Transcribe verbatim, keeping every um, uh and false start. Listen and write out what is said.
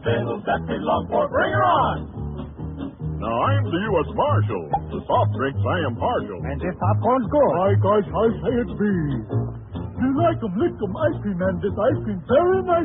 bills that we long for. Bring her on! Now, I'm the U S Marshal. To soft drinks, I am partial. And this popcorn's good. My gosh, I say it be. You like 'em, lick 'em, ice cream, and this ice cream very nice.